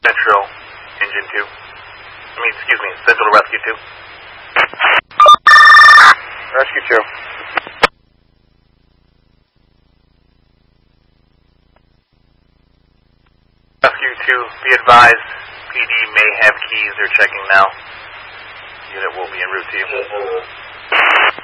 Metro Engine 2. Excuse me, Central to Rescue 2. Rescue 2. Rescue 2, be advised, PD may have keys. They're checking now. Unit will be en route to you.